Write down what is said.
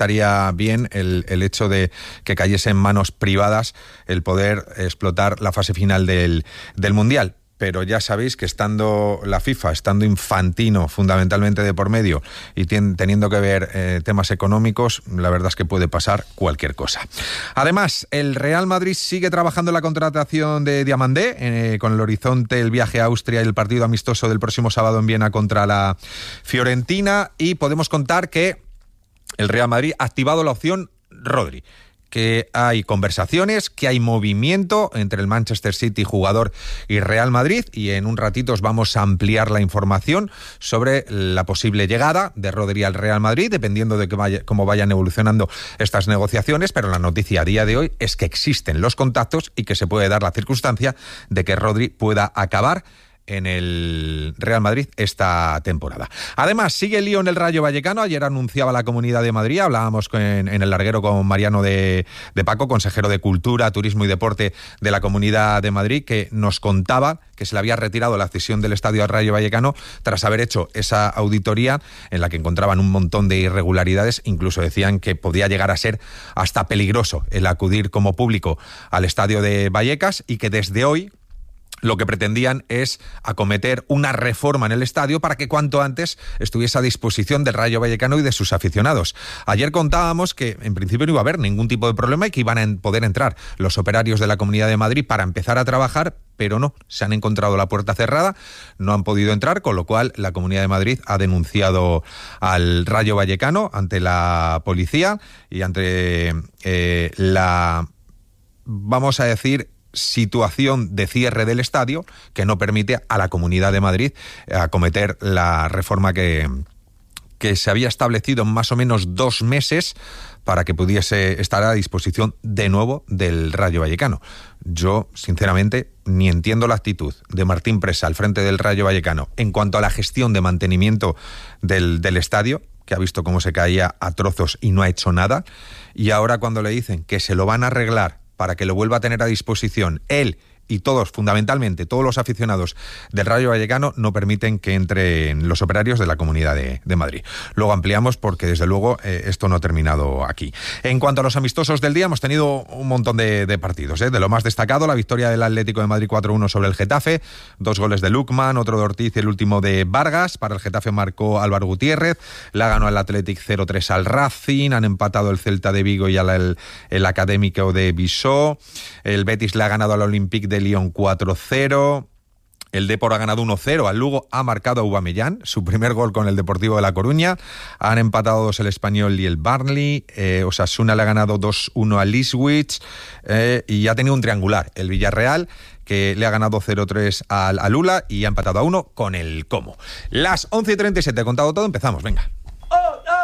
estaría bien el hecho de que cayese en manos privadas el poder explotar la fase final del Mundial. Pero ya sabéis que estando la FIFA, estando Infantino fundamentalmente de por medio y teniendo que ver temas económicos, la verdad es que puede pasar cualquier cosa. Además, el Real Madrid sigue trabajando en la contratación de Diamandé, con el horizonte el viaje a Austria y el partido amistoso del próximo sábado en Viena contra la Fiorentina, y podemos contar que el Real Madrid ha activado la opción Rodri, que hay conversaciones, que hay movimiento entre el Manchester City, jugador, y Real Madrid, y en un ratito os vamos a ampliar la información sobre la posible llegada de Rodri al Real Madrid, dependiendo de cómo vayan evolucionando estas negociaciones, pero la noticia a día de hoy es que existen los contactos y que se puede dar la circunstancia de que Rodri pueda acabar en el Real Madrid esta temporada. Además, sigue el lío en el Rayo Vallecano. Ayer anunciaba la Comunidad de Madrid, hablábamos en el larguero con Mariano de Paco, consejero de Cultura, Turismo y Deporte de la Comunidad de Madrid, que nos contaba que se le había retirado la cesión del estadio al Rayo Vallecano tras haber hecho esa auditoría en la que encontraban un montón de irregularidades. Incluso decían que podía llegar a ser hasta peligroso el acudir como público al estadio de Vallecas, y que desde hoy lo que pretendían es acometer una reforma en el estadio para que cuanto antes estuviese a disposición del Rayo Vallecano y de sus aficionados. Ayer contábamos que en principio no iba a haber ningún tipo de problema y que iban a poder entrar los operarios de la Comunidad de Madrid para empezar a trabajar, pero no, se han encontrado la puerta cerrada, no han podido entrar, con lo cual la Comunidad de Madrid ha denunciado al Rayo Vallecano ante la policía y ante la, vamos a decir, situación de cierre del estadio que no permite a la Comunidad de Madrid acometer la reforma que se había establecido en más o menos 2 meses para que pudiese estar a disposición de nuevo del Rayo Vallecano. Yo, sinceramente, ni entiendo la actitud de Martín Presa al frente del Rayo Vallecano en cuanto a la gestión de mantenimiento del estadio, que ha visto cómo se caía a trozos y no ha hecho nada, y ahora cuando le dicen que se lo van a arreglar para que lo vuelva a tener a disposición él y todos, fundamentalmente todos los aficionados del Rayo Vallecano, no permiten que entren los operarios de la Comunidad de Madrid. Luego ampliamos porque desde luego esto no ha terminado aquí. En cuanto a los amistosos del día, hemos tenido un montón de partidos. De lo más destacado, la victoria del Atlético de Madrid 4-1 sobre el Getafe, 2 goles de Lukman, otro de Ortiz y el último de Vargas. Para el Getafe marcó Álvaro Gutiérrez, la ganó el Athletic 0-3 al Racing, han empatado el Celta de Vigo y el Académico de Visó, el Betis le ha ganado al Olympique de Lyon 4-0, el Depor ha ganado 1-0 al Lugo, ha marcado Aubameyang, su primer gol con el Deportivo de La Coruña, han empatado 2 el Español y el Burnley, Osasuna le ha ganado 2-1 al Ipswich, y ha tenido un triangular el Villarreal, que le ha ganado 0-3 al Ula y ha empatado a 1 con el Como. Las 11:37, he contado todo, empezamos, venga.